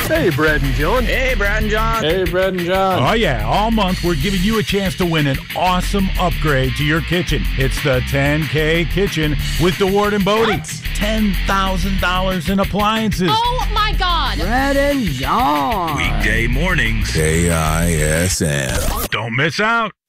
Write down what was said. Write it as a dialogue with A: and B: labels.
A: Hey, Brad and John.
B: Hey, Brad and John.
A: Hey, Brad and John.
C: Oh, yeah. All month, we're giving you a chance to win an awesome upgrade to your kitchen. It's the 10K Kitchen with DeWard and Bodie.
D: What?
C: $10,000 in appliances.
D: Oh, my God.
E: Brad and John.
B: Weekday mornings.
F: KISM.
C: Don't miss out.